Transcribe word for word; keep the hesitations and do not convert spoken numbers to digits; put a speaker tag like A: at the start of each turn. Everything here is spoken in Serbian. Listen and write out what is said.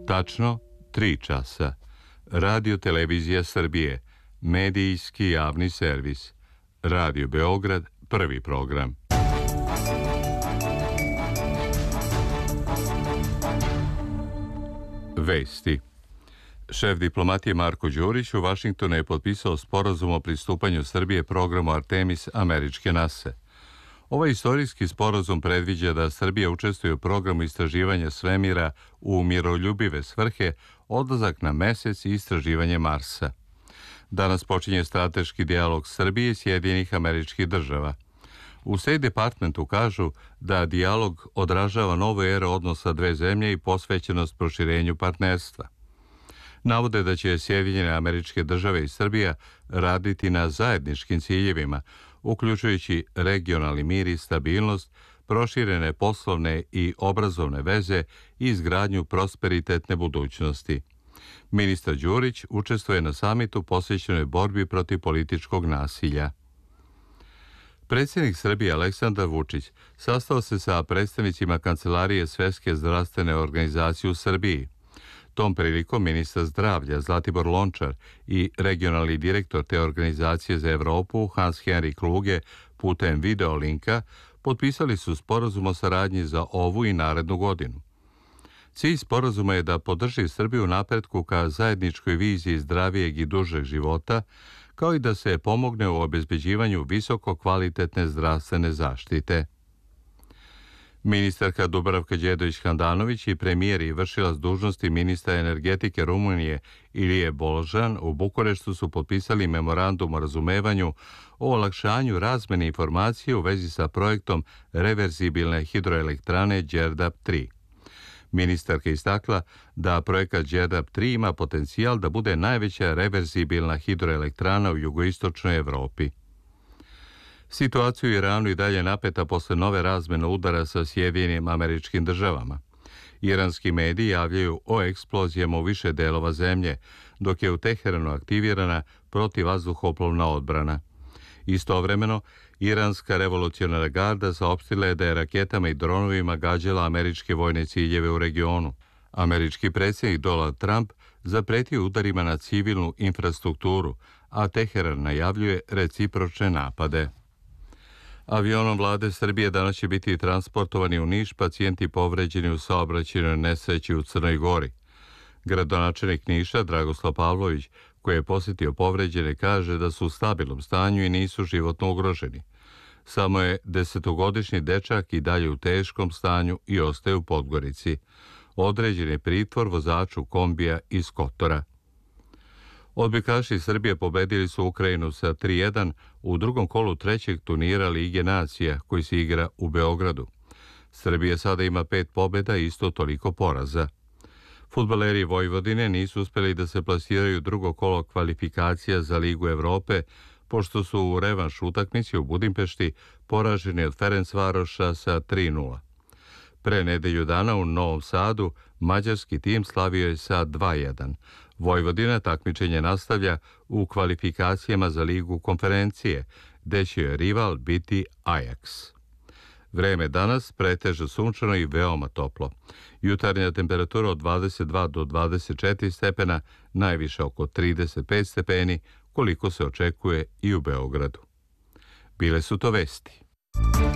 A: Tačno tri časa. Radio Televizija Srbije, medijski javni servis. Radio Beograd, prvi program. Vesti. Šef diplomatije Marko Đurić u Vašingtonu je potpisao sporazum o pristupanju Srbije programu Artemis američke nase. Ovaj istorijski sporazum predviđa da Srbija učestvuje u programu istraživanja svemira u miroljubive svrhe, odlazak na mesec i istraživanje Marsa. Danas počinje strateški dijalog Srbije i Sjedinjenih Američkih Država. U State Departmentu kažu da dijalog odražava novu eru odnosa dve zemlje i posvećenost proširenju partnerstva. Navode da će Sjedinjene Američke Države i Srbija raditi na zajedničkim ciljevima, uključujući regionalni mir i stabilnost, proširene poslovne i obrazovne veze i izgradnju prosperitetne budućnosti. Ministar Đurić učestvuje na samitu posvećenoj borbi protiv političkog nasilja. Predsjednik Srbije Aleksandar Vučić sastao se sa predstavnicima Kancelarije Svetske zdravstvene organizacije u Srbiji. Tom prilikom ministar zdravlja Zlatibor Lončar i regionalni direktor te organizacije za Evropu Hans-Henri Kluge putem videolinka potpisali su sporazum o saradnji za ovu i narednu godinu. Cilj sporazuma je da podrži Srbiju u napretku ka zajedničkoj viziji zdravijeg i dužeg života, kao i da se pomogne u obezbeđivanju visoko kvalitetne zdravstvene zaštite. Ministarka Dubravka Đedović-Handanović i premijer i vršilac dužnosti ministra energetike Rumunije Ilije Boložan u Bukureštu su potpisali memorandum o razumevanju o olakšanju razmene informacije u vezi sa projektom reverzibilne hidroelektrane Đerdap tri. Ministarka istakla da projekat Đerdap tri ima potencijal da bude najveća reverzibilna hidroelektrana u jugoistočnoj Evropi. Situacija u Iranu i dalje napeta posle nove razmene udara sa Sjedinjenim Američkim Državama. Iranski mediji javljaju o eksplozijama u više delova zemlje, dok je u Teheranu aktivirana protivvazduhoplovna odbrana. Istovremeno, Iranska revolucionarna garda saopštila je da je raketama i dronovima gađala američke vojne ciljeve u regionu. Američki predsjednik Donald Trump zapretio udarima na civilnu infrastrukturu, a Teheran najavljuje recipročne napade. Avionom vlade Srbije danas će biti transportovani u Niš pacijenti povređeni u saobraćajnoj nesreći u Crnoj Gori. Gradonačelnik Niša Dragoslav Pavlović, koji je posjetio povređene, kaže da su u stabilnom stanju i nisu životno ugroženi. Samo je desetogodišnji dečak i dalje u teškom stanju i ostaje u Podgorici. Određen je pritvor vozaču kombija iz Kotora. Odbojkaši Srbije pobedili su Ukrajinu sa tri jedan u drugom kolu trećeg turnira Lige nacija koji se igra u Beogradu. Srbija sada ima pet pobjeda i isto toliko poraza. Fudbaleri Vojvodine nisu uspjeli da se plasiraju drugo kolo kvalifikacija za Ligu Evrope, pošto su u revanš utakmici u Budimpešti poraženi od Ferencvaroša sa tri nula. Pre nedelju dana u Novom Sadu mađarski tim slavio je sa dva jedan. Vojvodina takmičenje nastavlja u kvalifikacijama za Ligu konferencije, gde će joj rival biti Ajax. Vreme danas pretežno sunčano i veoma toplo. Jutarnja temperatura od dvadeset dva do dvadeset četiri stepena, najviše oko trideset pet stepeni, koliko se očekuje i u Beogradu. Bile su to vesti.